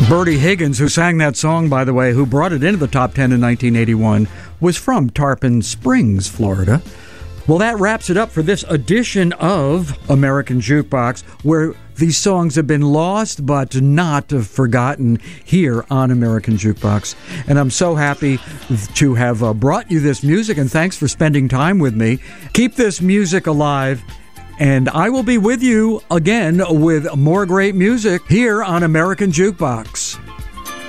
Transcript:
Bertie Higgins, who sang that song, by the way, who brought it into the top 10 in 1981, was from Tarpon Springs, Florida. Well, that wraps it up for this edition of American Jukebox, where these songs have been lost but not forgotten here on American Jukebox. And I'm so happy to have brought you this music, and thanks for spending time with me. Keep this music alive, and I will be with you again with more great music here on American Jukebox.